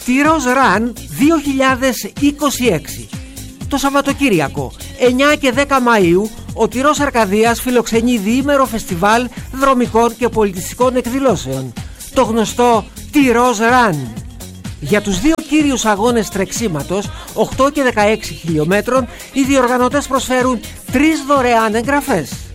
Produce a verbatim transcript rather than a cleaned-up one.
Τυρός Run δύο χιλιάδες είκοσι έξι. Το Σαββατοκύριακο εννιά και δέκα Μαΐου ο Τυρός Αρκαδίας φιλοξενεί διήμερο φεστιβάλ δρομικών και πολιτιστικών εκδηλώσεων, το γνωστό Τυρός Run. Για τους δύο κύριους αγώνες τρεξίματος, οκτώ και δεκαέξι χιλιόμετρων, οι διοργανωτές προσφέρουν τρεις δωρεάν εγγραφές.